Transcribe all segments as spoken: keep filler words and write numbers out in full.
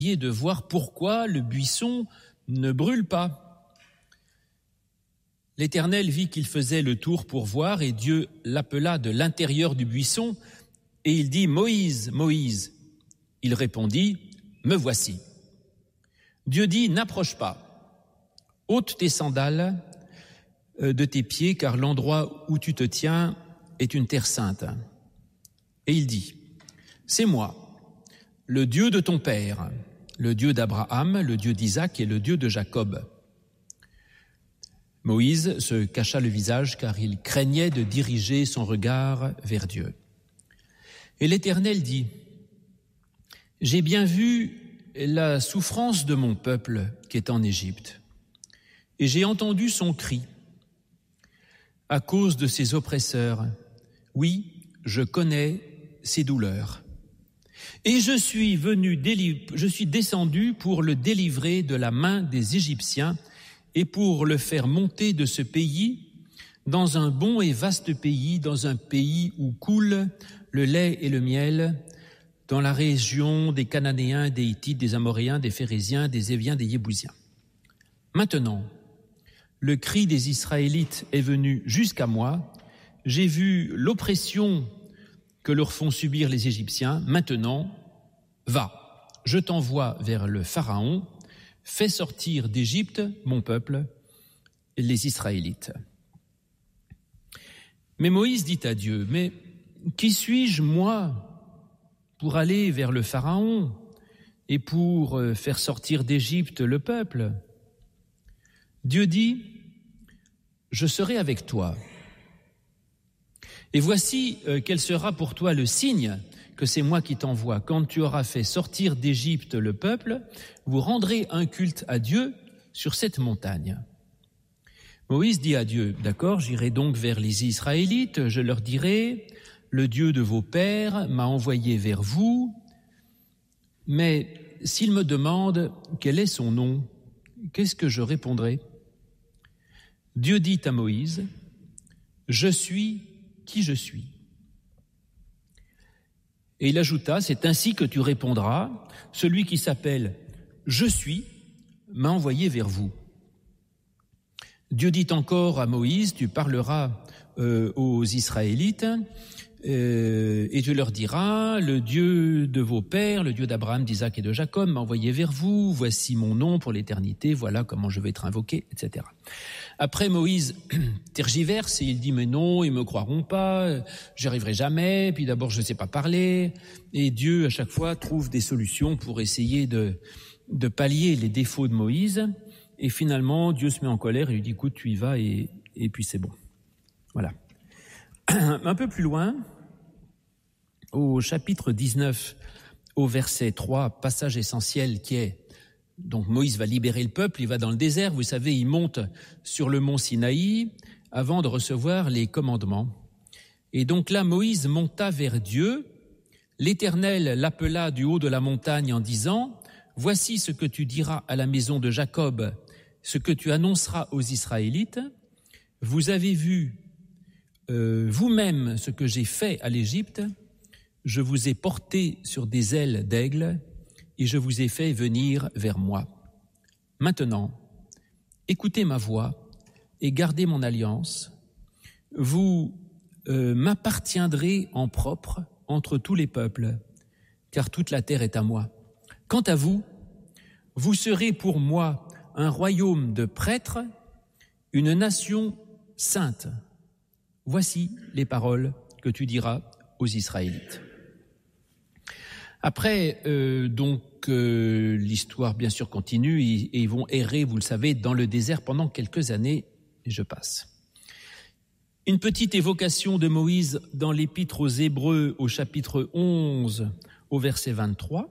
de voir pourquoi le buisson ne brûle pas. L'Éternel vit qu'il faisait le tour pour voir, et Dieu l'appela de l'intérieur du buisson, et il dit « Moïse, Moïse ». Il répondit « Me voici ». Dieu dit « N'approche pas, ôte tes sandales de tes pieds, car l'endroit où tu te tiens est une terre sainte. » Et il dit « C'est moi, le Dieu de ton père, le Dieu d'Abraham, le Dieu d'Isaac et le Dieu de Jacob. » Moïse se cacha le visage car il craignait de diriger son regard vers Dieu. Et l'Éternel dit « J'ai bien vu la souffrance de mon peuple qui est en Égypte, et j'ai entendu son cri à cause de ses oppresseurs. Oui, je connais ses douleurs. Et je suis venu, déliv- je suis descendu pour le délivrer de la main des Égyptiens et pour le faire monter de ce pays dans un bon et vaste pays, dans un pays où coule le lait et le miel, dans la région des Cananéens, des Hittites, des Amoréens, des Phéréziens, des Éviens, des Yébousiens. Maintenant, le cri des Israélites est venu jusqu'à moi. J'ai vu l'oppression que leur font subir les Égyptiens. Maintenant, va, je t'envoie vers le Pharaon, fais sortir d'Égypte mon peuple, les Israélites. Mais Moïse dit à Dieu, mais qui suis-je, moi, pour aller vers le Pharaon et pour faire sortir d'Égypte le peuple? Dieu dit, je serai avec toi. Et voici euh, quel sera pour toi le signe que c'est moi qui t'envoie. Quand tu auras fait sortir d'Égypte le peuple, vous rendrez un culte à Dieu sur cette montagne. Moïse dit à Dieu, d'accord, j'irai donc vers les Israélites, je leur dirai, le Dieu de vos pères m'a envoyé vers vous, mais s'il me demande quel est son nom, qu'est-ce que je répondrai? Dieu dit à Moïse, je suis qui je suis. Et il ajouta, c'est ainsi que tu répondras, celui qui s'appelle je suis m'a envoyé vers vous. Dieu dit encore à Moïse, tu parleras euh, aux Israélites euh, et tu leur diras, le Dieu de vos pères, le Dieu d'Abraham, d'Isaac et de Jacob m'a envoyé vers vous, voici mon nom pour l'éternité, voilà comment je vais être invoqué, et cetera. Après, Moïse tergiverse et il dit, mais non, ils me croiront pas, j'y arriverai jamais, puis d'abord je ne sais pas parler. Et Dieu, à chaque fois, trouve des solutions pour essayer de, de pallier les défauts de Moïse. Et finalement, Dieu se met en colère et lui dit, écoute, tu y vas et, et puis c'est bon. Voilà. Un peu plus loin, au chapitre dix-neuf, au verset trois, passage essentiel qui est donc Moïse va libérer le peuple, il va dans le désert, vous savez, il monte sur le mont Sinaï avant de recevoir les commandements. Et donc là, Moïse monta vers Dieu, l'Éternel l'appela du haut de la montagne en disant, « Voici ce que tu diras à la maison de Jacob, ce que tu annonceras aux Israélites. Vous avez vu euh, vous-même ce que j'ai fait à l'Égypte, je vous ai porté sur des ailes d'aigle, et je vous ai fait venir vers moi. Maintenant, écoutez ma voix et gardez mon alliance. Vous euh, m'appartiendrez en propre entre tous les peuples, car toute la terre est à moi. Quant à vous, vous serez pour moi un royaume de prêtres, une nation sainte. Voici les paroles que tu diras aux Israélites. » Après, euh, donc, euh, l'histoire, bien sûr, continue et, et ils vont errer, vous le savez, dans le désert pendant quelques années, et je passe. Une petite évocation de Moïse dans l'Épître aux Hébreux, au chapitre onze, au verset vingt-trois.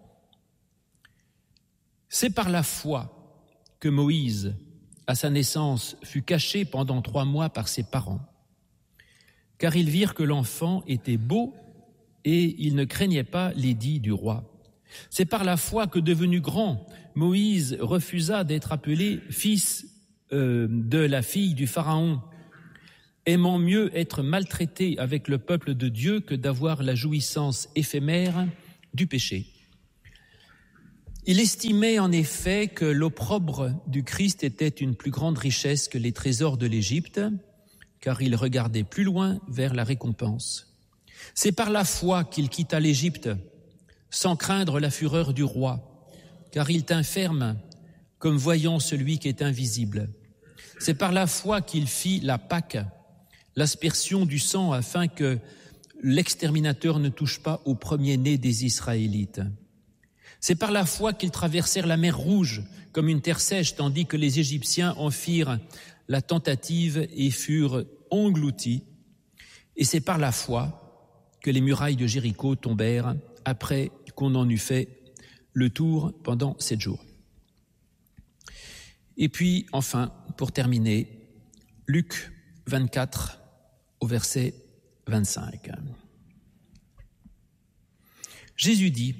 C'est par la foi que Moïse, à sa naissance, fut caché pendant trois mois par ses parents, car ils virent que l'enfant était beau et il ne craignait pas l'édit du roi. C'est par la foi que, devenu grand, Moïse refusa d'être appelé fils euh, de la fille du Pharaon, aimant mieux être maltraité avec le peuple de Dieu que d'avoir la jouissance éphémère du péché. Il estimait en effet que l'opprobre du Christ était une plus grande richesse que les trésors de l'Égypte, car il regardait plus loin vers la récompense. C'est par la foi qu'il quitta l'Égypte, sans craindre la fureur du roi, car il tint ferme, comme voyant celui qui est invisible. C'est par la foi qu'il fit la Pâque, l'aspersion du sang, afin que l'exterminateur ne touche pas au premier-né des Israélites. C'est par la foi qu'ils traversèrent la mer Rouge comme une terre sèche, tandis que les Égyptiens en firent la tentative et furent engloutis. Et c'est par la foi que les murailles de Jéricho tombèrent après qu'on en eut fait le tour pendant sept jours. Et puis, enfin, pour terminer, Luc vingt-quatre au verset vingt-cinq. Jésus dit: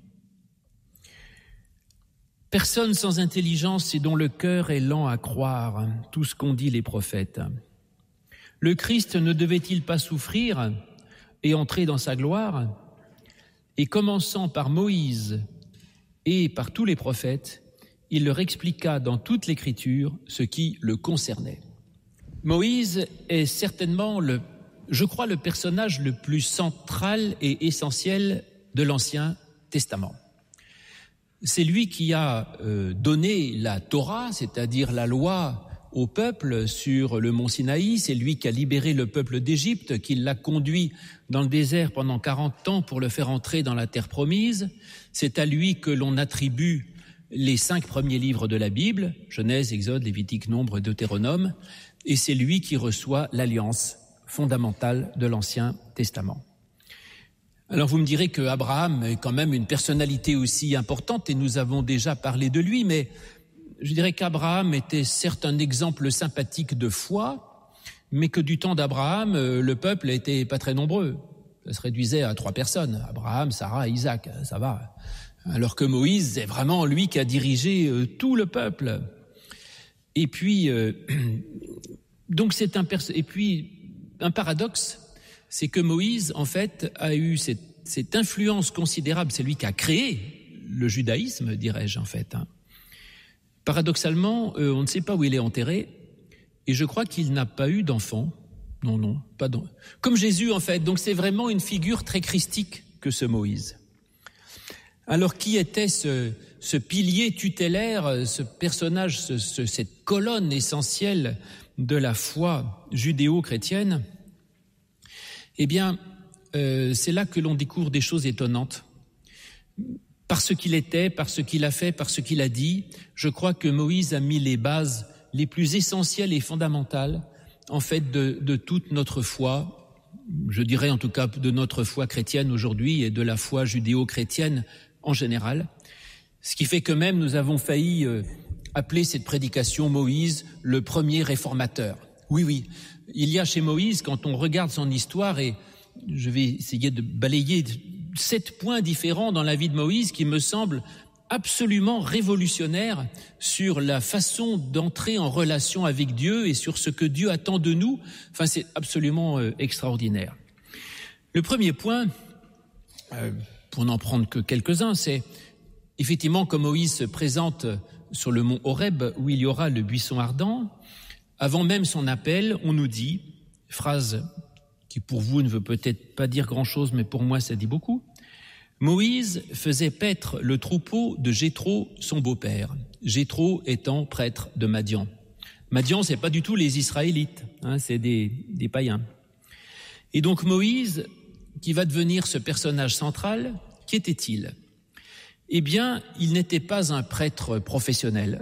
« Personne sans intelligence et dont le cœur est lent à croire tout ce qu'ont dit les prophètes. Le Christ ne devait-il pas souffrir et entrer dans sa gloire ? Et commençant par Moïse et par tous les prophètes, il leur expliqua dans toute l'Écriture ce qui le concernait. » Moïse est certainement, le, je crois, le personnage le plus central et essentiel de l'Ancien Testament. C'est lui qui a euh, donné la Torah, c'est-à-dire la loi au peuple sur le mont Sinaï. C'est lui qui a libéré le peuple d'Égypte, qui l'a conduit dans le désert pendant quarante ans pour le faire entrer dans la terre promise. C'est à lui que l'on attribue les cinq premiers livres de la Bible, Genèse, Exode, Lévitique, Nombre, Deutéronome, et c'est lui qui reçoit l'alliance fondamentale de l'Ancien Testament. Alors vous me direz que Abraham est quand même une personnalité aussi importante et nous avons déjà parlé de lui, mais je dirais qu'Abraham était certes un exemple sympathique de foi, mais que du temps d'Abraham, le peuple n'était pas très nombreux. Ça se réduisait à trois personnes, Abraham, Sarah, Isaac, ça va. Alors que Moïse, c'est vraiment lui qui a dirigé tout le peuple. Et puis, euh, donc c'est un, pers- et puis, un paradoxe, c'est que Moïse, en fait, a eu cette, cette influence considérable. C'est lui qui a créé le judaïsme, dirais-je, en fait. Hein. Paradoxalement, euh, on ne sait pas où il est enterré, et je crois qu'il n'a pas eu d'enfant. Non, non, pas d'enfant. Comme Jésus, en fait. Donc c'est vraiment une figure très christique que ce Moïse. Alors, qui était ce, ce pilier tutélaire, ce personnage, ce, ce, cette colonne essentielle de la foi judéo-chrétienne ? Eh bien, euh, c'est là que l'on découvre des choses étonnantes. Par ce qu'il était, par ce qu'il a fait, par ce qu'il a dit, je crois que Moïse a mis les bases les plus essentielles et fondamentales, en fait, de, de toute notre foi, je dirais en tout cas de notre foi chrétienne aujourd'hui et de la foi judéo-chrétienne en général. Ce qui fait que même nous avons failli euh, appeler cette prédication Moïse le premier réformateur. Oui, oui. Il y a chez Moïse, quand on regarde son histoire, et je vais essayer de balayer sept points différents dans la vie de Moïse qui me semblent absolument révolutionnaires sur la façon d'entrer en relation avec Dieu et sur ce que Dieu attend de nous. Enfin, c'est absolument euh, extraordinaire. Le premier point, euh, pour n'en prendre que quelques-uns, c'est effectivement quand Moïse se présente sur le mont Horeb où il y aura le buisson ardent. Avant même son appel, on nous dit, phrase qui pour vous ne veut peut-être pas dire grand-chose, mais pour moi ça dit beaucoup, Moïse faisait paître le troupeau de Jéthro, son beau-père, Jéthro étant prêtre de Madian. Madian, c'est pas du tout les Israélites, hein, c'est des, des païens. Et donc Moïse, qui va devenir ce personnage central, qui était-il ? Eh bien, il n'était pas un prêtre professionnel.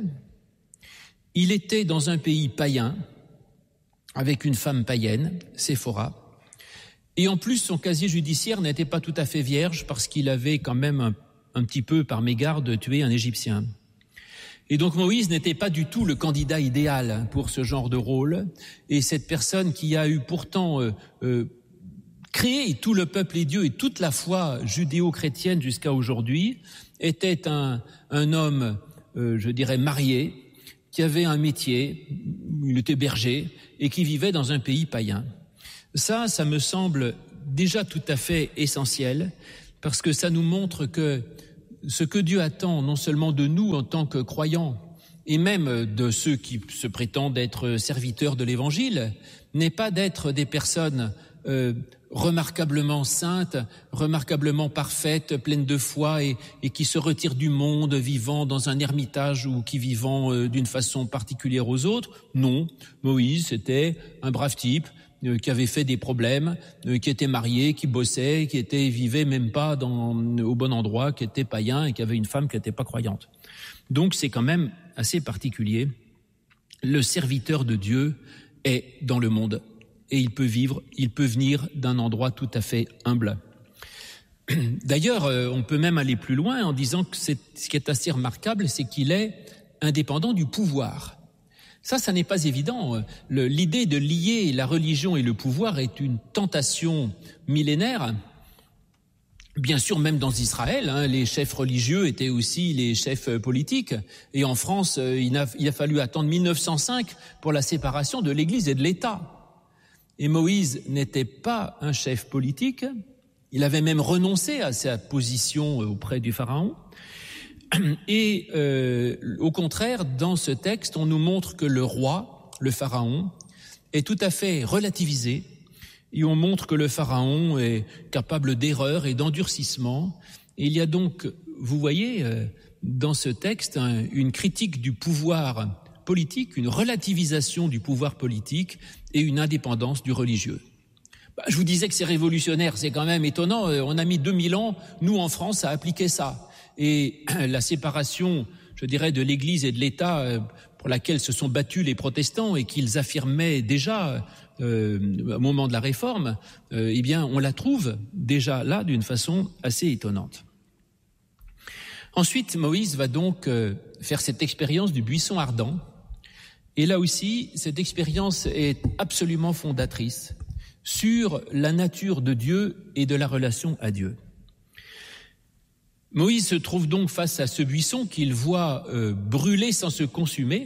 Il était dans un pays païen, avec une femme païenne, Séphora, et en plus son casier judiciaire n'était pas tout à fait vierge parce qu'il avait quand même un, un petit peu par mégarde tué un Égyptien. Et donc Moïse n'était pas du tout le candidat idéal pour ce genre de rôle, et cette personne qui a eu pourtant euh, euh, créé tout le peuple et Dieu et toute la foi judéo-chrétienne jusqu'à aujourd'hui, était un, un homme, euh, je dirais, marié, qui avait un métier, il était berger, et qui vivait dans un pays païen. Ça, ça me semble déjà tout à fait essentiel, parce que ça nous montre que ce que Dieu attend non seulement de nous en tant que croyants, et même de ceux qui se prétendent être serviteurs de l'Évangile, n'est pas d'être des personnes euh, remarquablement saintes, remarquablement parfaites, pleines de foi et, et qui se retirent du monde, vivant dans un ermitage ou qui vivant euh, d'une façon particulière aux autres. Non, Moïse, c'était un brave type euh, qui avait fait des problèmes, euh, qui était marié, qui bossait, qui était vivait même pas dans, au bon endroit, qui était païen et qui avait une femme qui n'était pas croyante. Donc c'est quand même assez particulier. Le serviteur de Dieu est dans le monde et il peut vivre, il peut venir d'un endroit tout à fait humble. D'ailleurs, on peut même aller plus loin en disant que c'est, ce qui est assez remarquable, c'est qu'il est indépendant du pouvoir. Ça, ça n'est pas évident. Le, l'idée de lier la religion et le pouvoir est une tentation millénaire. Bien sûr, même dans Israël, hein, les chefs religieux étaient aussi les chefs politiques. Et en France, il a, il a fallu attendre mille neuf cent cinq pour la séparation de l'Église et de l'État. Et Moïse n'était pas un chef politique. Il avait même renoncé à sa position auprès du Pharaon. Et euh, au contraire, dans ce texte, on nous montre que le roi, le Pharaon, est tout à fait relativisé. Et on montre que le Pharaon est capable d'erreur et d'endurcissement. Et il y a donc, vous voyez, dans ce texte, une critique du pouvoir politique, une relativisation du pouvoir politique et une indépendance du religieux. Bah, je vous disais que c'est révolutionnaire, c'est quand même étonnant. On a mis deux mille ans, nous en France, à appliquer ça. Et la séparation, je dirais, de l'Église et de l'État pour laquelle se sont battus les protestants et qu'ils affirmaient déjà euh, au moment de la Réforme, euh, eh bien, on la trouve déjà là d'une façon assez étonnante. Ensuite, Moïse va donc euh, faire cette expérience du buisson ardent. Et là aussi, cette expérience est absolument fondatrice sur la nature de Dieu et de la relation à Dieu. Moïse se trouve donc face à ce buisson qu'il voit euh, brûler sans se consumer.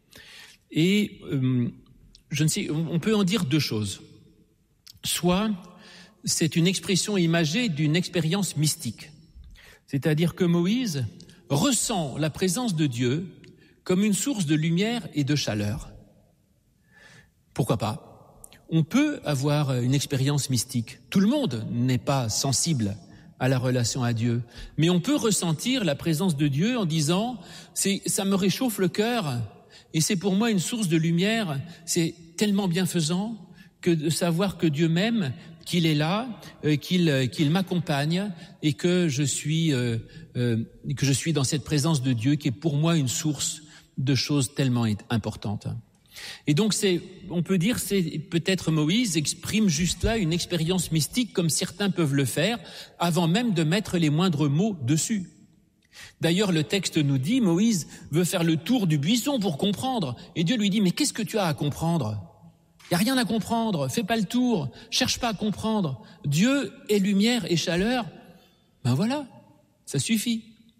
Et euh, je ne sais, on peut en dire deux choses. Soit c'est une expression imagée d'une expérience mystique, c'est-à-dire que Moïse ressent la présence de Dieu comme une source de lumière et de chaleur. Pourquoi pas ? On peut avoir une expérience mystique. Tout le monde n'est pas sensible à la relation à Dieu, mais on peut ressentir la présence de Dieu en disant c'est, ça me réchauffe le cœur et c'est pour moi une source de lumière. C'est tellement bienfaisant que de savoir que Dieu m'aime, qu'il est là, euh, qu'il, euh, qu'il m'accompagne et que je suis euh, euh, que je suis dans cette présence de Dieu qui est pour moi une source de choses tellement importantes. Et donc c'est, on peut dire, c'est peut-être Moïse exprime juste là une expérience mystique comme certains peuvent le faire avant même de mettre les moindres mots dessus. D'ailleurs, le texte nous dit, Moïse veut faire le tour du buisson pour comprendre. Et Dieu lui dit, mais qu'est-ce que tu as à comprendre ? Il n'y a rien à comprendre, fais pas le tour, cherche pas à comprendre. Dieu est lumière et chaleur, ben voilà, ça suffit.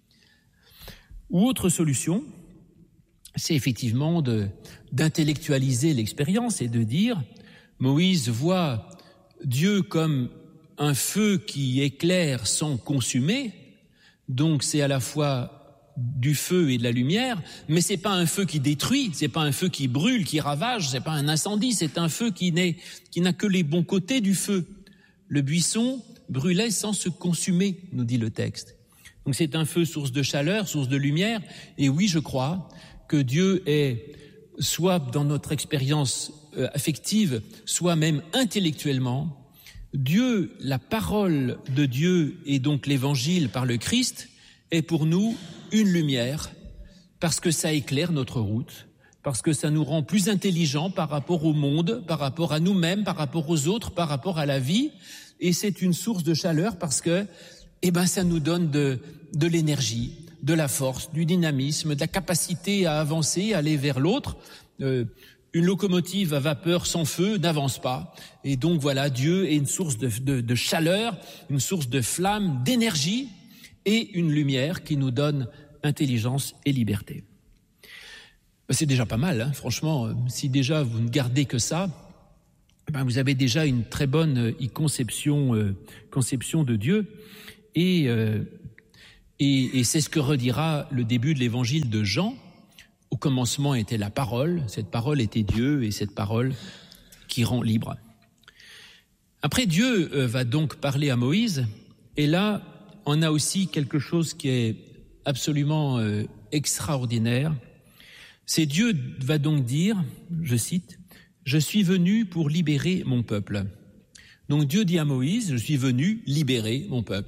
Ou autre solution, c'est effectivement de, d'intellectualiser l'expérience et de dire, Moïse voit Dieu comme un feu qui éclaire sans consumer, donc c'est à la fois du feu et de la lumière, mais c'est pas un feu qui détruit, c'est pas un feu qui brûle, qui ravage, c'est pas un incendie, c'est un feu qui n'est, qui n'a que les bons côtés du feu. Le buisson brûlait sans se consumer, nous dit le texte. Donc c'est un feu source de chaleur, source de lumière, et oui, je crois que Dieu est, soit dans notre expérience euh, affective, soit même intellectuellement, Dieu, la parole de Dieu et donc l'évangile par le Christ, est pour nous une lumière, parce que ça éclaire notre route, parce que ça nous rend plus intelligents par rapport au monde, par rapport à nous-mêmes, par rapport aux autres, par rapport à la vie, et c'est une source de chaleur parce que, eh ben, ça nous donne de, de l'énergie, de la force, du dynamisme, de la capacité à avancer, à aller vers l'autre. Euh, une locomotive à vapeur sans feu n'avance pas. Et donc voilà, Dieu est une source de, de, de chaleur, une source de flamme, d'énergie et une lumière qui nous donne intelligence et liberté. C'est déjà pas mal, hein, franchement. Si déjà vous ne gardez que ça, ben vous avez déjà une très bonne conception, euh, conception de Dieu. Et... Euh, Et, et c'est ce que redira le début de l'évangile de Jean. Au commencement était la parole, cette parole était Dieu, et cette parole qui rend libre. Après, Dieu va donc parler à Moïse, et là, on a aussi quelque chose qui est absolument euh, extraordinaire. C'est Dieu va donc dire, je cite, « Je suis venu pour libérer mon peuple ». Donc Dieu dit à Moïse, « Je suis venu libérer mon peuple ».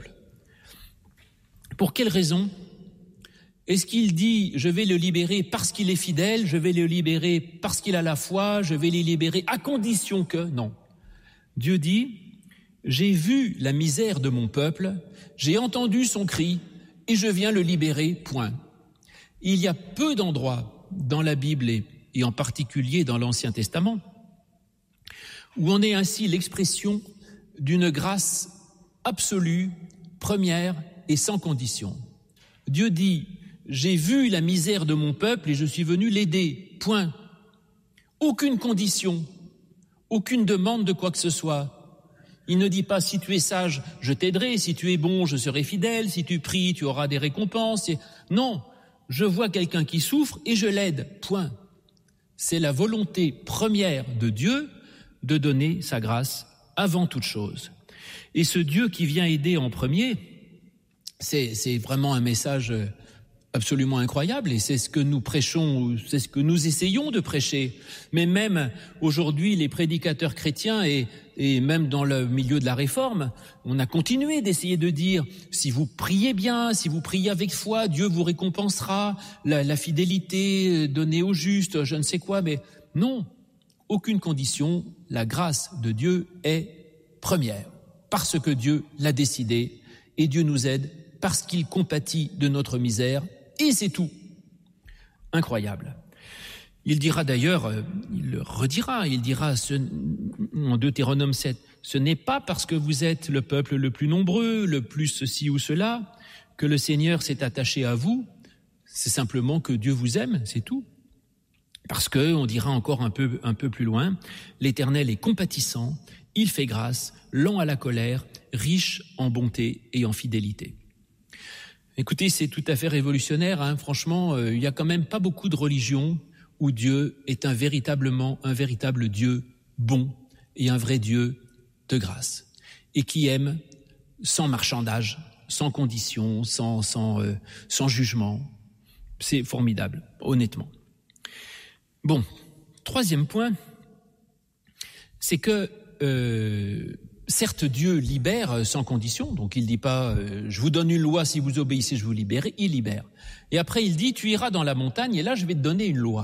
Pour quelle raison ? Est-ce qu'il dit, je vais le libérer parce qu'il est fidèle, je vais le libérer parce qu'il a la foi, je vais le libérer à condition que... Non. Dieu dit, j'ai vu la misère de mon peuple, j'ai entendu son cri et je viens le libérer, point. Il y a peu d'endroits dans la Bible et, et en particulier dans l'Ancien Testament où on est ainsi l'expression d'une grâce absolue, première et sans condition. Dieu dit, j'ai vu la misère de mon peuple et je suis venu l'aider, point. Aucune condition, aucune demande de quoi que ce soit. Il ne dit pas, si tu es sage, je t'aiderai, si tu es bon, je serai fidèle, si tu pries, tu auras des récompenses. Non, je vois quelqu'un qui souffre et je l'aide, point. C'est la volonté première de Dieu de donner sa grâce avant toute chose. Et ce Dieu qui vient aider en premier, c'est, c'est vraiment un message absolument incroyable et c'est ce que nous prêchons, c'est ce que nous essayons de prêcher. Mais même aujourd'hui, les prédicateurs chrétiens et, et même dans le milieu de la réforme, on a continué d'essayer de dire si vous priez bien, si vous priez avec foi, Dieu vous récompensera, la, la fidélité donnée au juste, je ne sais quoi, mais non, aucune condition, la grâce de Dieu est première, parce que Dieu l'a décidé et Dieu nous aide parce qu'il compatit de notre misère. Et c'est tout. Incroyable. Il dira d'ailleurs, il le redira, il dira ce, en Deutéronome sept, ce n'est pas parce que vous êtes le peuple le plus nombreux, le plus ceci ou cela, que le Seigneur s'est attaché à vous, c'est simplement que Dieu vous aime, c'est tout. Parce que, on dira encore un peu, un peu plus loin, l'Éternel est compatissant, il fait grâce, lent à la colère, riche en bonté et en fidélité. Écoutez, c'est tout à fait révolutionnaire, hein. Franchement, euh, il y a quand même pas beaucoup de religions où Dieu est un véritablement, un véritable Dieu bon et un vrai Dieu de grâce et qui aime sans marchandage, sans condition, sans, sans, euh, sans jugement. C'est formidable, honnêtement. Bon, troisième point, c'est que euh, certes, Dieu libère sans condition, donc il ne dit pas euh, « je vous donne une loi, si vous obéissez, je vous libère », il libère. Et après, il dit « tu iras dans la montagne et là, je vais te donner une loi ».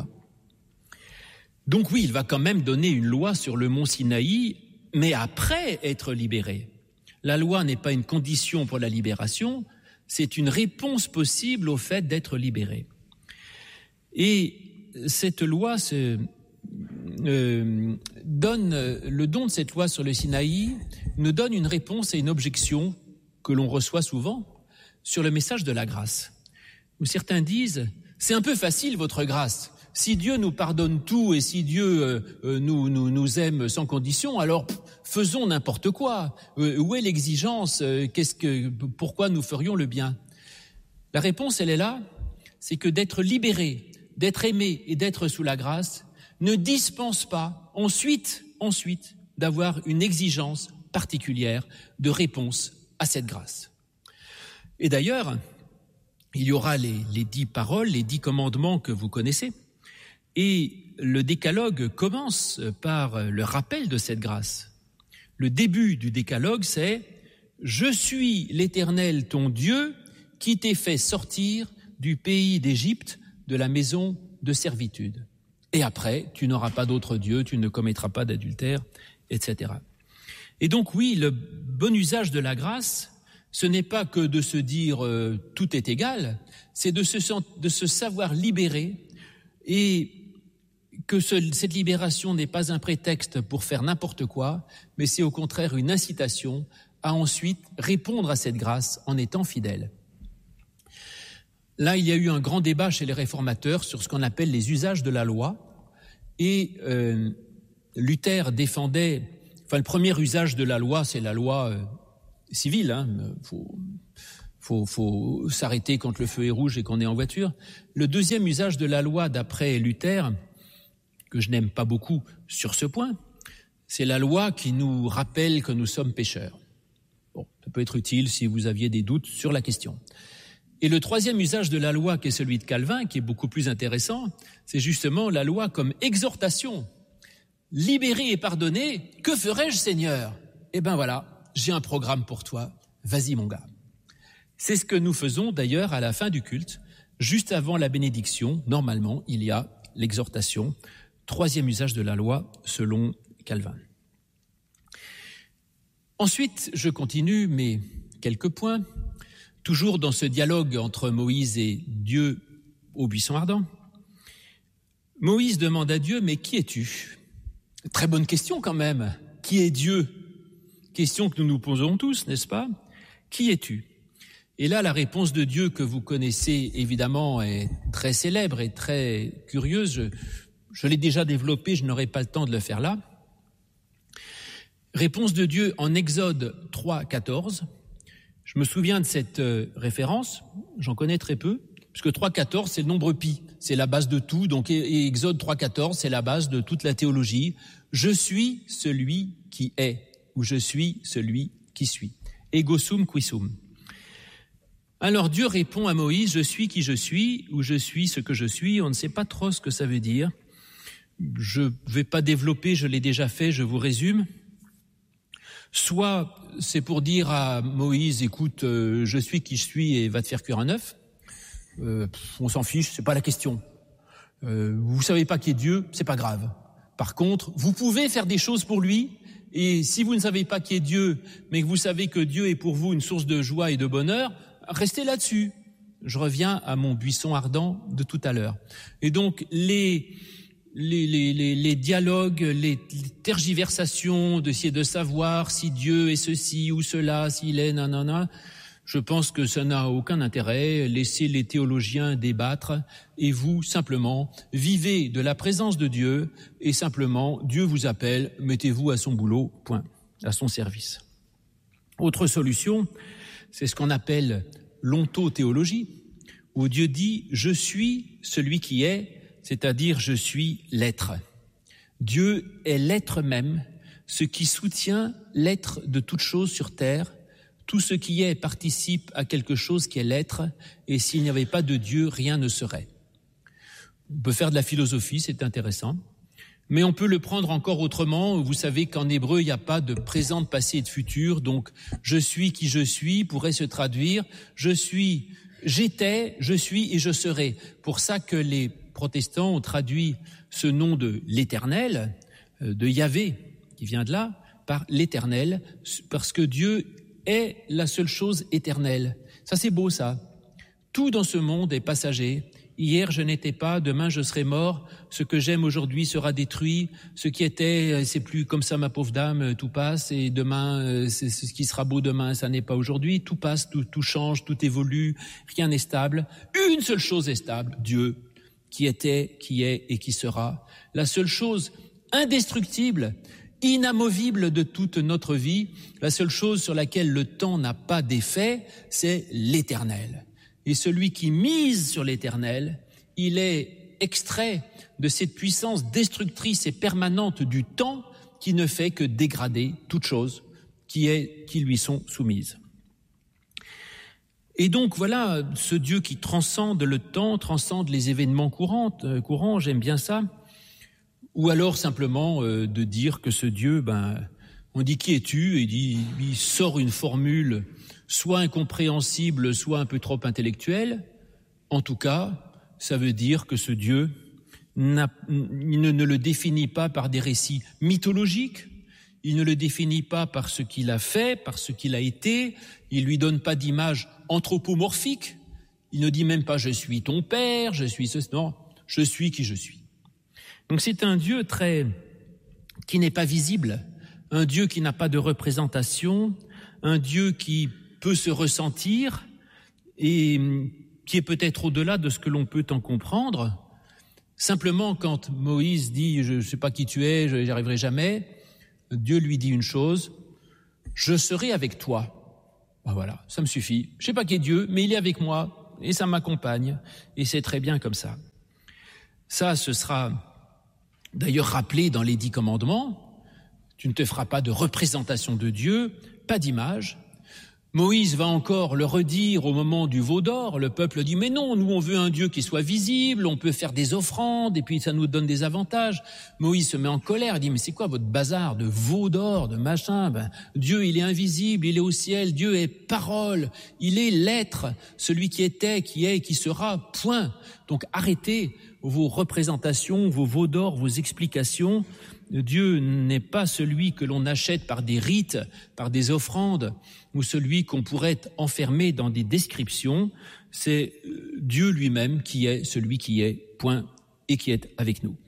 Donc oui, il va quand même donner une loi sur le mont Sinaï, mais après être libéré. La loi n'est pas une condition pour la libération, c'est une réponse possible au fait d'être libéré. Et cette loi se... Euh, donne le don de cette loi sur le Sinaï nous donne une réponse et une objection que l'on reçoit souvent sur le message de la grâce. Où certains disent c'est un peu facile votre grâce. Si Dieu nous pardonne tout et si Dieu euh, nous, nous, nous aime sans condition, alors pff, faisons n'importe quoi. Euh, où est l'exigence ? Qu'est-ce que, pourquoi nous ferions le bien ? La réponse, elle est là, c'est que d'être libéré, d'être aimé et d'être sous la grâce ne dispense pas ensuite, ensuite d'avoir une exigence particulière de réponse à cette grâce. Et d'ailleurs, il y aura les, les dix paroles, les dix commandements que vous connaissez, et le décalogue commence par le rappel de cette grâce. Le début du décalogue, c'est « Je suis l'Éternel ton Dieu qui t'ai fait sortir du pays d'Égypte, de la maison de servitude. » Et après, tu n'auras pas d'autre Dieu, tu ne commettras pas d'adultère, et cetera. Et donc oui, le bon usage de la grâce, ce n'est pas que de se dire euh, tout est égal, c'est de se, de se savoir libéré et que ce, cette libération n'est pas un prétexte pour faire n'importe quoi, mais c'est au contraire une incitation à ensuite répondre à cette grâce en étant fidèle. Là, il y a eu un grand débat chez les réformateurs sur ce qu'on appelle les usages de la loi. Et euh, Luther défendait... Enfin, le premier usage de la loi, c'est la loi euh, civile. Hein. Faut, faut, faut s'arrêter quand le feu est rouge et qu'on est en voiture. Le deuxième usage de la loi d'après Luther, que je n'aime pas beaucoup sur ce point, c'est la loi qui nous rappelle que nous sommes pécheurs. Bon, ça peut être utile si vous aviez des doutes sur la question. Et le troisième usage de la loi, qui est celui de Calvin, qui est beaucoup plus intéressant, c'est justement la loi comme exhortation. Libéré et pardonné, que ferais-je, Seigneur? Eh ben voilà, j'ai un programme pour toi, vas-y mon gars. C'est ce que nous faisons d'ailleurs à la fin du culte, juste avant la bénédiction. Normalement, il y a l'exhortation, troisième usage de la loi selon Calvin. Ensuite, je continue mes quelques points, toujours dans ce dialogue entre Moïse et Dieu au buisson ardent. Moïse demande à Dieu, mais qui es-tu? Très bonne question quand même. Qui est Dieu? Question que nous nous posons tous, n'est-ce pas? Qui es-tu? Et là, la réponse de Dieu que vous connaissez évidemment est très célèbre et très curieuse. Je, je l'ai déjà développée, je n'aurai pas le temps de le faire là. Réponse de Dieu en Exode trois, quatorze. Je me souviens de cette euh, référence, j'en connais très peu, puisque trois, quatorze, c'est le nombre pi, c'est la base de tout, donc et, et Exode trois, quatorze, c'est la base de toute la théologie. Je suis celui qui est, ou je suis celui qui suis. Ego sum qui sum. Alors Dieu répond à Moïse, je suis qui je suis, ou je suis ce que je suis, on ne sait pas trop ce que ça veut dire. Je ne vais pas développer, je l'ai déjà fait, je vous résume. Soit c'est pour dire à Moïse, écoute, euh, je suis qui je suis et va te faire cuire un œuf. Euh, on s'en fiche, c'est pas la question. Euh, vous savez pas qui est Dieu, c'est pas grave. Par contre, vous pouvez faire des choses pour lui, et si vous ne savez pas qui est Dieu, mais que vous savez que Dieu est pour vous une source de joie et de bonheur, restez là-dessus. Je reviens à mon buisson ardent de tout à l'heure. Et donc, les... Les, les, les, les dialogues, les, les tergiversations, d'essayer de savoir si Dieu est ceci ou cela, s'il est nanana, je pense que ça n'a aucun intérêt. Laissez les théologiens débattre et vous, simplement, vivez de la présence de Dieu et simplement, Dieu vous appelle, mettez-vous à son boulot, point, à son service. Autre solution, c'est ce qu'on appelle l'ontothéologie, où Dieu dit « Je suis celui qui est », c'est-à-dire je suis l'être. Dieu est l'être même, ce qui soutient l'être de toute chose sur terre. Tout ce qui est participe à quelque chose qui est l'être, et s'il n'y avait pas de Dieu, rien ne serait. On peut faire de la philosophie, c'est intéressant, mais on peut le prendre encore autrement. Vous savez qu'en hébreu, il n'y a pas de présent, de passé et de futur, donc je suis qui je suis pourrait se traduire je suis, j'étais, je suis et je serai. Pour ça que les protestants ont traduit ce nom de l'Éternel, de Yahvé, qui vient de là, par l'Éternel, parce que Dieu est la seule chose éternelle. Ça, c'est beau, ça. Tout dans ce monde est passager. Hier, je n'étais pas, demain, je serai mort. Ce que j'aime aujourd'hui sera détruit. Ce qui était, c'est plus comme ça, ma pauvre dame, tout passe. Et demain, c'est ce qui sera beau demain, ça n'est pas aujourd'hui. Tout passe, tout, tout change, tout évolue. Rien n'est stable. Une seule chose est stable, Dieu, qui était, qui est et qui sera. La seule chose indestructible, inamovible de toute notre vie, la seule chose sur laquelle le temps n'a pas d'effet, c'est l'Éternel. Et celui qui mise sur l'Éternel, il est extrait de cette puissance destructrice et permanente du temps qui ne fait que dégrader toute chose qui est, qui lui sont soumises. Et donc voilà, ce Dieu qui transcende le temps, transcende les événements courants, euh, courants, j'aime bien ça. Ou alors simplement euh, de dire que ce Dieu, ben, on dit qui es-tu, et il, dit, il sort une formule soit incompréhensible, soit un peu trop intellectuelle. En tout cas, ça veut dire que ce Dieu n'a, il ne, ne le définit pas par des récits mythologiques, il ne le définit pas par ce qu'il a fait, par ce qu'il a été, il lui donne pas d'image anthropomorphique, il ne dit même pas « je suis ton père », « je suis ce… » non, « je suis qui je suis ». Donc c'est un Dieu très qui n'est pas visible, un Dieu qui n'a pas de représentation, un Dieu qui peut se ressentir et qui est peut-être au-delà de ce que l'on peut en comprendre. Simplement, quand Moïse dit « je ne sais pas qui tu es, je n'y arriverai jamais », Dieu lui dit une chose, « je serai avec toi ». Ben voilà, ça me suffit. Je sais pas qui est Dieu, mais il est avec moi et ça m'accompagne et c'est très bien comme ça. Ça, ce sera d'ailleurs rappelé dans les dix commandements. Tu ne te feras pas de représentation de Dieu, pas d'image. Moïse va encore le redire au moment du veau d'or. Le peuple dit « Mais non, nous on veut un Dieu qui soit visible, on peut faire des offrandes et puis ça nous donne des avantages. » Moïse se met en colère, il dit « Mais c'est quoi votre bazar de veau d'or, de machin ?» Ben, Dieu, il est invisible, il est au ciel, Dieu est parole, il est l'être, celui qui était, qui est et qui sera, point. Donc arrêtez vos représentations, vos veaux d'or, vos explications. Dieu n'est pas celui que l'on achète par des rites, par des offrandes, ou celui qu'on pourrait enfermer dans des descriptions. C'est Dieu lui-même qui est celui qui est, point, et qui est avec nous.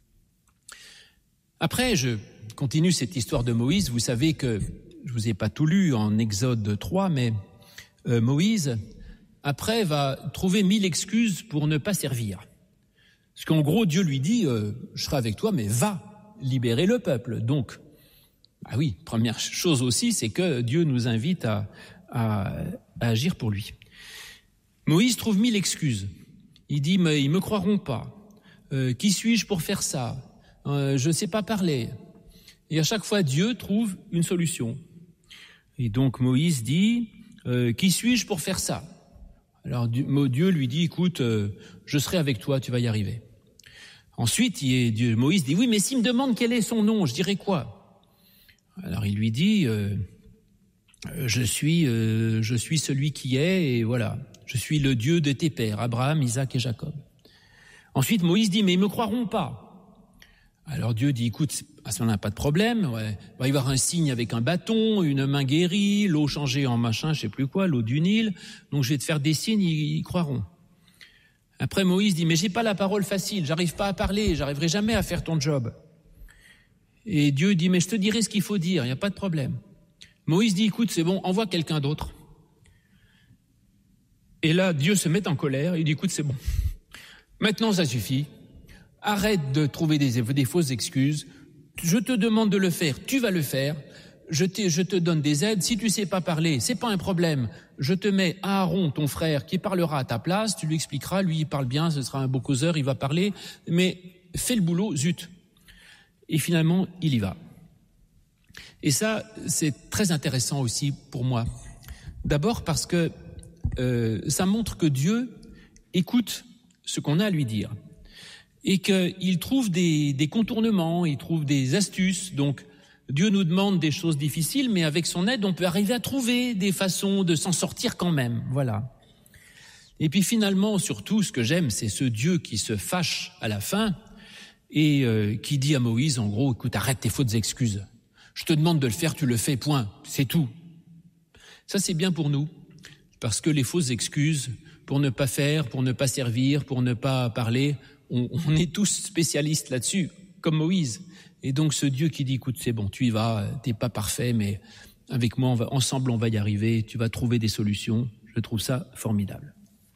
Après, je continue cette histoire de Moïse. Vous savez que, je vous ai pas tout lu en Exode trois, mais euh, Moïse, après, va trouver mille excuses pour ne pas servir. Parce qu'en gros, Dieu lui dit, euh, je serai avec toi, mais va libérer le peuple. Donc, ah oui, première chose aussi, c'est que Dieu nous invite à, à, à agir pour lui. Moïse trouve mille excuses. Il dit, mais ils me croiront pas. Euh, qui suis-je pour faire ça? euh, Je ne sais pas parler. Et à chaque fois, Dieu trouve une solution. Et donc Moïse dit, euh, qui suis-je pour faire ça? Alors Dieu lui dit, écoute, euh, je serai avec toi, tu vas y arriver. Ensuite, il est, Dieu, Moïse dit, oui, mais s'il me demande quel est son nom, je dirai quoi? Alors il lui dit, euh, je suis, euh, je suis celui qui est, et voilà, je suis le Dieu de tes pères, Abraham, Isaac et Jacob. Ensuite, Moïse dit, mais ils me croiront pas. Alors Dieu dit, écoute, à ce moment-là, pas de problème, ouais. Il va y avoir un signe avec un bâton, une main guérie, l'eau changée en machin, je sais plus quoi, l'eau du Nil, donc je vais te faire des signes, ils, ils croiront. Après, Moïse dit, mais j'ai pas la parole facile, j'arrive pas à parler, j'arriverai jamais à faire ton job. Et Dieu dit, mais je te dirai ce qu'il faut dire, il n'y a pas de problème. Moïse dit, écoute, c'est bon, envoie quelqu'un d'autre. Et là, Dieu se met en colère, il dit, écoute, c'est bon. Maintenant, ça suffit. Arrête de trouver des, des fausses excuses. Je te demande de le faire, tu vas le faire. Je te, je te donne des aides. Si tu sais pas parler, c'est pas un problème. Je te mets Aaron, ton frère, qui parlera à ta place. Tu lui expliqueras. Lui, il parle bien. Ce sera un beau causeur. Il va parler. Mais fais le boulot, zut. Et finalement, il y va. Et ça, c'est très intéressant aussi pour moi. D'abord parce que euh, ça montre que Dieu écoute ce qu'on a à lui dire. Et qu'il trouve des, des contournements, il trouve des astuces. Donc, Dieu nous demande des choses difficiles, mais avec son aide, on peut arriver à trouver des façons de s'en sortir quand même. Voilà. Et puis finalement, surtout, ce que j'aime, c'est ce Dieu qui se fâche à la fin et euh, qui dit à Moïse, en gros, écoute, arrête tes fautes excuses. Je te demande de le faire, tu le fais, point. C'est tout. Ça, c'est bien pour nous, parce que les fausses excuses, pour ne pas faire, pour ne pas servir, pour ne pas parler, on, on est tous spécialistes là-dessus, comme Moïse. Et donc ce Dieu qui dit, écoute, c'est bon, tu y vas, t'es pas parfait, mais avec moi, on va, ensemble, on va y arriver, tu vas trouver des solutions. Je trouve ça formidable.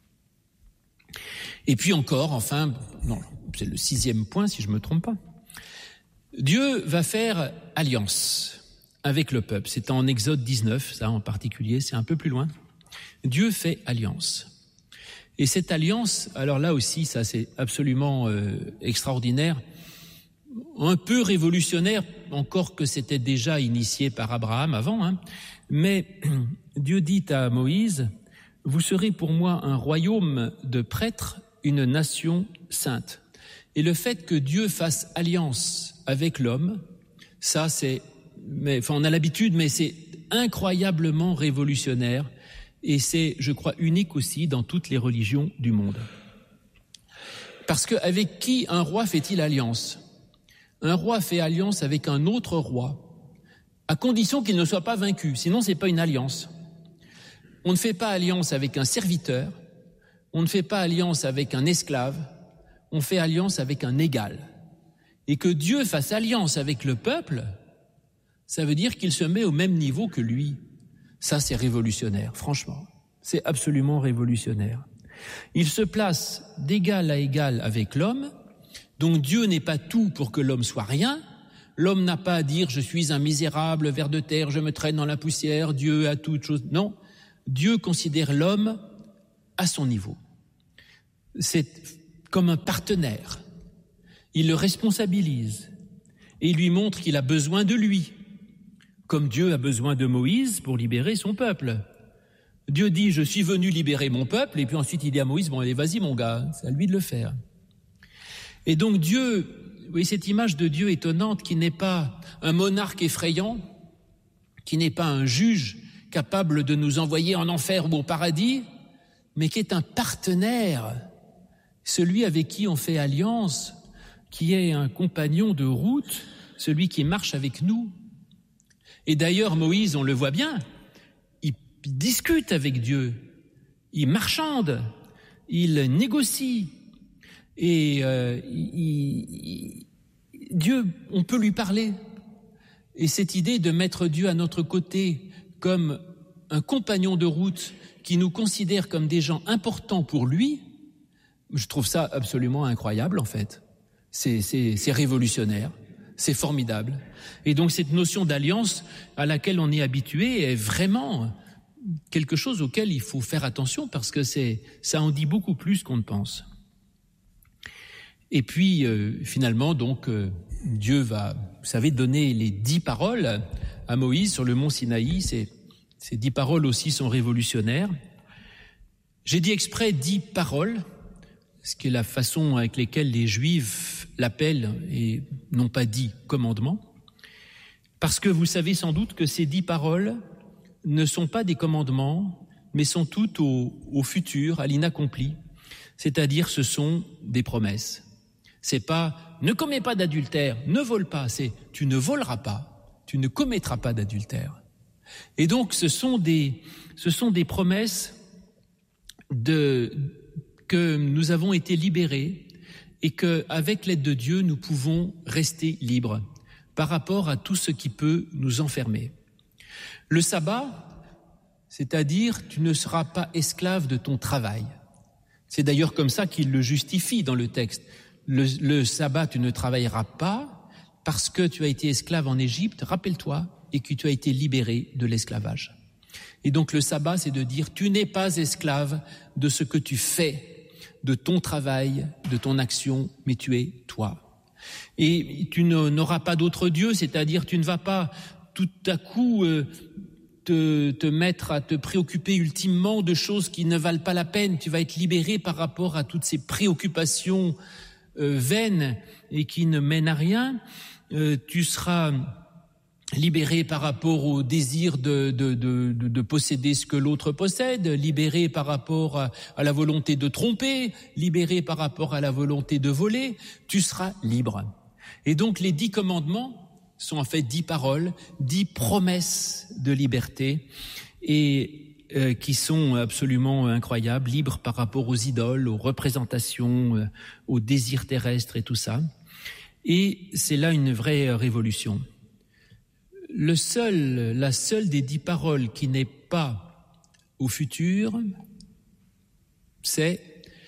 Et puis encore, enfin, non, c'est le sixième point, si je me trompe pas. Dieu va faire alliance avec le peuple. C'est en Exode dix-neuf, ça en particulier, c'est un peu plus loin. Dieu fait alliance. Et cette alliance, alors là aussi, ça c'est absolument euh, extraordinaire, un peu révolutionnaire, encore que c'était déjà initié par Abraham avant, hein, mais Dieu dit à Moïse, « Vous serez pour moi un royaume de prêtres, une nation sainte. » Et le fait que Dieu fasse alliance avec l'homme, ça c'est, mais, enfin on a l'habitude, mais c'est incroyablement révolutionnaire. Et c'est, je crois, unique aussi dans toutes les religions du monde. Parce qu'avec qui un roi fait-il alliance? Un roi fait alliance avec un autre roi, à condition qu'il ne soit pas vaincu, sinon c'est pas une alliance. On ne fait pas alliance avec un serviteur, on ne fait pas alliance avec un esclave, on fait alliance avec un égal. Et que Dieu fasse alliance avec le peuple, ça veut dire qu'il se met au même niveau que lui. Ça, c'est révolutionnaire, franchement. C'est absolument révolutionnaire. Il se place d'égal à égal avec l'homme, donc Dieu n'est pas tout pour que l'homme soit rien. L'homme n'a pas à dire « je suis un misérable, ver de terre, je me traîne dans la poussière, Dieu a toute chose ». Non, Dieu considère l'homme à son niveau. C'est comme un partenaire. Il le responsabilise et il lui montre qu'il a besoin de lui, comme Dieu a besoin de Moïse pour libérer son peuple. Dieu dit « Je suis venu libérer mon peuple » et puis ensuite il dit à Moïse « Bon, allez, vas-y mon gars, c'est à lui de le faire. » Et donc Dieu, vous voyez cette image de Dieu étonnante qui n'est pas un monarque effrayant, qui n'est pas un juge capable de nous envoyer en enfer ou au paradis, mais qui est un partenaire, celui avec qui on fait alliance, qui est un compagnon de route, celui qui marche avec nous. Et d'ailleurs, Moïse, on le voit bien, il discute avec Dieu, il marchande, il négocie. Et euh, il, il, Dieu, on peut lui parler. Et cette idée de mettre Dieu à notre côté comme un compagnon de route qui nous considère comme des gens importants pour lui, je trouve ça absolument incroyable en fait. C'est, c'est, c'est révolutionnaire, c'est formidable. Et donc cette notion d'alliance à laquelle on est habitué est vraiment quelque chose auquel il faut faire attention parce que c'est, ça en dit beaucoup plus qu'on ne pense. Et puis euh, finalement donc euh, Dieu va, vous savez, donner les dix paroles à Moïse sur le mont Sinaï. Ces, ces dix paroles aussi sont révolutionnaires. J'ai dit exprès dix paroles, ce qui est la façon avec laquelle les Juifs l'appellent et non pas dix commandements, parce que vous savez sans doute que ces dix paroles ne sont pas des commandements, mais sont toutes au, au futur, à l'inaccompli, c'est-à-dire ce sont des promesses. C'est pas « ne commets pas d'adultère, ne vole pas », c'est « tu ne voleras pas, tu ne commettras pas d'adultère ». Et donc ce sont des, ce sont des promesses de, que nous avons été libérés et qu'avec l'aide de Dieu, nous pouvons rester libres par rapport à tout ce qui peut nous enfermer. Le sabbat, c'est-à-dire tu ne seras pas esclave de ton travail. C'est d'ailleurs comme ça qu'il le justifie dans le texte. Le, le sabbat, tu ne travailleras pas parce que tu as été esclave en Égypte, rappelle-toi, et que tu as été libéré de l'esclavage. Et donc le sabbat, c'est de dire, tu n'es pas esclave de ce que tu fais, de ton travail, de ton action, mais tu es toi. Et tu n'auras pas d'autre Dieu, c'est-à-dire tu ne vas pas tout à coup euh, te, te mettre à te préoccuper ultimement de choses qui ne valent pas la peine. Tu vas être libéré par rapport à toutes ces préoccupations euh, vaines et qui ne mènent à rien. Euh, tu seras libéré par rapport au désir de, de, de, de, de posséder ce que l'autre possède, libéré par rapport à, à la volonté de tromper, libéré par rapport à la volonté de voler, tu seras libre. Et donc les dix commandements sont en fait dix paroles, dix promesses de liberté et euh, qui sont absolument incroyables, libres par rapport aux idoles, aux représentations, euh, aux désirs terrestres et tout ça. Et c'est là une vraie révolution. Le seul, la seule des dix paroles qui n'est pas au futur, c'est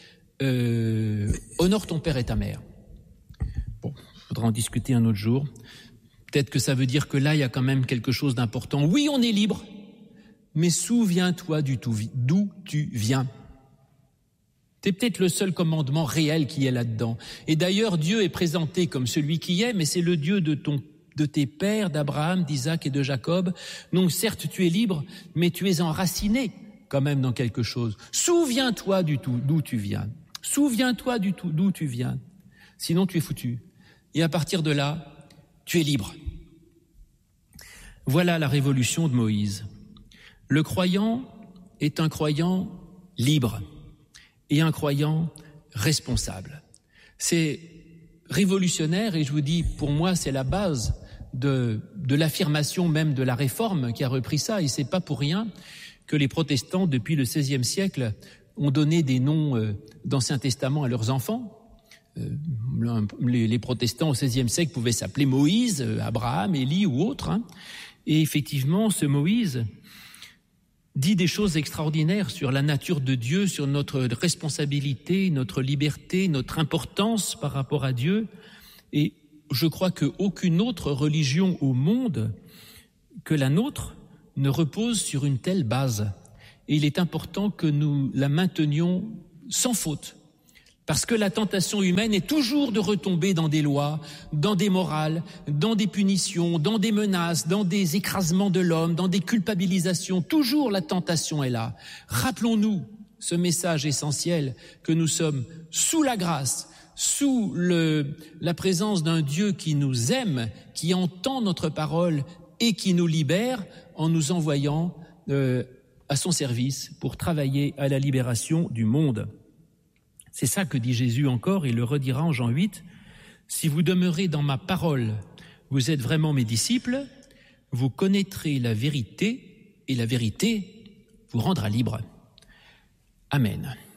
euh, honore ton père et ta mère. Bon, il faudra en discuter un autre jour. Peut-être que ça veut dire que là, il y a quand même quelque chose d'important. Oui, on est libre, mais souviens-toi du tout, d'où tu viens. C'est peut-être le seul commandement réel qui est là-dedans. Et d'ailleurs, Dieu est présenté comme celui qui est, mais c'est le Dieu de ton de tes pères, d'Abraham, d'Isaac et de Jacob. Donc certes, tu es libre, mais tu es enraciné quand même dans quelque chose. Souviens-toi du tout d'où tu viens. Souviens-toi du tout d'où tu viens. Sinon, tu es foutu. Et à partir de là, tu es libre. Voilà la révolution de Moïse. Le croyant est un croyant libre et un croyant responsable. C'est révolutionnaire et je vous dis, pour moi, c'est la base de, de l'affirmation même de la réforme qui a repris ça. Et c'est pas pour rien que les protestants, depuis le seizième siècle, ont donné des noms euh, d'Ancien Testament à leurs enfants. Euh, les, les protestants au seizième siècle pouvaient s'appeler Moïse, euh, Abraham, Élie ou autres. Hein. Et effectivement, ce Moïse dit des choses extraordinaires sur la nature de Dieu, sur notre responsabilité, notre liberté, notre importance par rapport à Dieu. Et je crois qu'aucune autre religion au monde que la nôtre ne repose sur une telle base. et il est important que nous la maintenions sans faute. Parce que la tentation humaine est toujours de retomber dans des lois, dans des morales, dans des punitions, dans des menaces, dans des écrasements de l'homme, dans des culpabilisations. Toujours la tentation est là. Rappelons-nous ce message essentiel que nous sommes sous la grâce, sous le, la présence d'un Dieu qui nous aime, qui entend notre parole et qui nous libère en nous envoyant euh, à son service pour travailler à la libération du monde. C'est ça que dit Jésus encore, il le redira en Jean huit. « Si vous demeurez dans ma parole, vous êtes vraiment mes disciples, vous connaîtrez la vérité et la vérité vous rendra libre. » Amen.